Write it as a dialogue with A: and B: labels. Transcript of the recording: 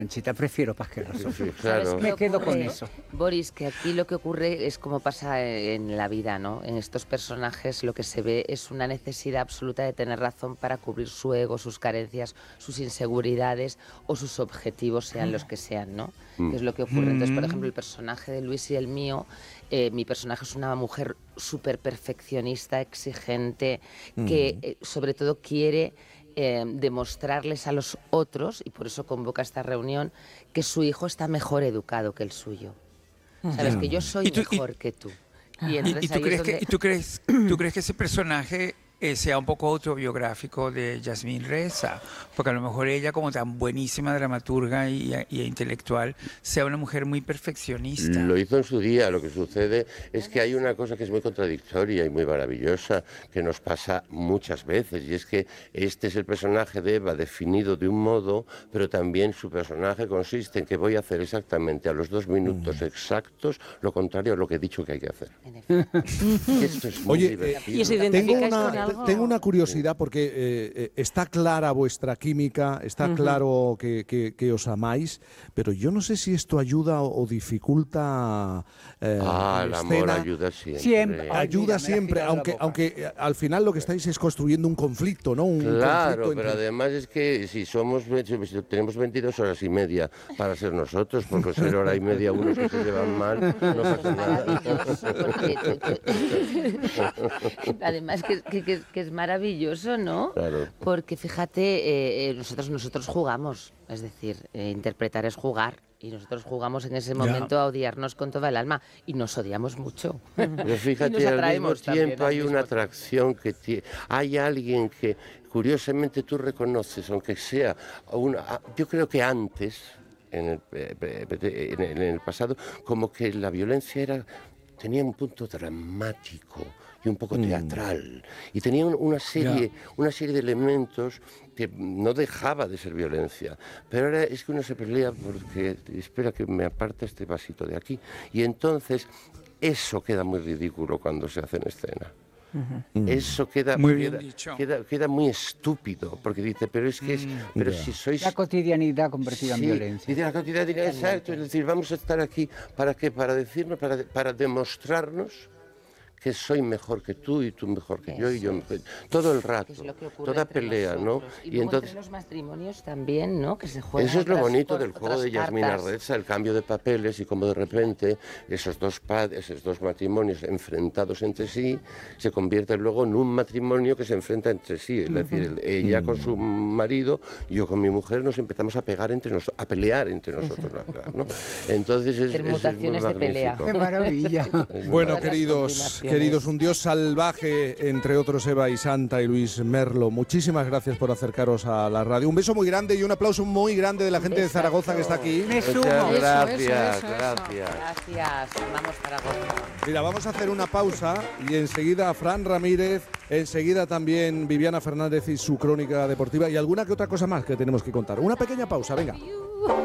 A: Conchita, prefiero paz que razón.
B: Sí, claro.
A: Me quedo con eso.
C: Boris, que aquí lo que ocurre es como pasa en la vida, ¿no? En estos personajes lo que se ve es una necesidad absoluta de tener razón para cubrir su ego, sus carencias, sus inseguridades o sus objetivos, sean los que sean, ¿no? Que es lo que ocurre. Entonces, por ejemplo, el personaje de Luis y el mío, mi personaje es una mujer súper perfeccionista, exigente, que sobre todo quiere demostrarles a los otros, y por eso convoca esta reunión, que su hijo está mejor educado que el suyo. Sabes que yo soy mejor que tú.
D: ¿Y tú crees que tú crees que ese personaje sea un poco autobiográfico de Yasmín Reza? Porque a lo mejor ella, como tan buenísima dramaturga y intelectual, sea una mujer muy perfeccionista.
B: Lo hizo en su día. Lo que sucede es que hay una cosa que es muy contradictoria y muy maravillosa, que nos pasa muchas veces, y es que este es el personaje de Eva definido de un modo, pero también su personaje consiste en que voy a hacer exactamente a los 2 minutos exactos lo contrario a lo que he dicho que hay que hacer. Esto es muy divertido.
E: ¿Y os identificáis con algo?
F: Tengo una curiosidad porque está clara vuestra química, está claro que os amáis, pero yo no sé si esto ayuda o dificulta
B: el amor ayuda siempre.
F: Ayuda siempre, aunque al final lo que estáis es construyendo un conflicto, ¿no?
B: Claro, pero además es que si tenemos 22 horas y media para ser nosotros, porque ser hora y media unos que se llevan mal, no pasa nada.
C: Además que es maravilloso, ¿no?
B: Claro.
C: Porque fíjate, nosotros jugamos, es decir, interpretar es jugar, y nosotros jugamos en ese momento a odiarnos con toda el alma, y nos odiamos mucho.
B: Pero fíjate, al mismo tiempo hay una atracción que hay alguien que curiosamente tú reconoces, aunque sea yo creo que antes, en el pasado, como que la violencia tenía un punto dramático y un poco teatral, y tenía una serie de elementos que no dejaba de ser violencia, pero ahora es que uno se pelea porque espera que me aparte este vasito de aquí, y entonces eso queda muy ridículo cuando se hace en escena. Eso queda muy estúpido, porque dice, pero es que si sois...
A: La cotidianidad convertida en violencia.
B: Dice la cotidianidad, exacto, es decir, vamos a estar aquí, ¿para qué? Para decirnos, para demostrarnos que soy mejor que tú y tú mejor que yo y yo mejor. Todo el rato, toda pelea, ¿no?
C: Y entonces entre los matrimonios también, ¿no? Que se juegan.
B: Eso es lo bonito del juego de Yasmín Reza, el cambio de papeles y cómo de repente esos dos matrimonios enfrentados entre sí se convierten luego en un matrimonio que se enfrenta entre sí. Es decir, ella con su marido, yo con mi mujer, nos empezamos a pegar a pelear entre nosotros, ¿no? Entonces es
C: permutaciones de pelea.
A: ¡Qué maravilla!
F: Bueno, queridos, un dios salvaje, entre otros Eva y Santa y Luis Merlo, muchísimas gracias por acercaros a la radio. Un beso muy grande y un aplauso muy grande de la gente de Zaragoza que está aquí.
A: Me sumo.
B: Gracias.
C: Gracias, vamos Zaragoza.
F: Mira, vamos a hacer una pausa y enseguida Fran Ramírez, enseguida también Viviana Fernández y su crónica deportiva y alguna que otra cosa más que tenemos que contar. Una pequeña pausa, venga.